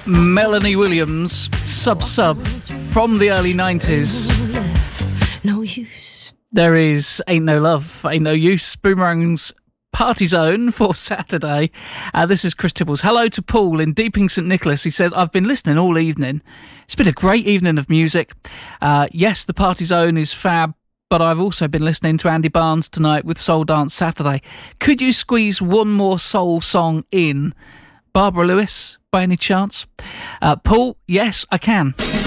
Melanie Williams, Sub from the early 90s. No use. There is Ain't No Love, Ain't No Use. Boomerang's Party Zone for Saturday. This is Chris Tibbles. Hello to Paul in Deeping St Nicholas. He says, I've been listening all evening. It's been a great evening of music. Yes, the Party Zone is fab, but I've also been listening to Andy Barnes tonight with Soul Dance Saturday. Could you squeeze one more soul song in? Barbara Lewis, by any chance? Paul, yes, I can.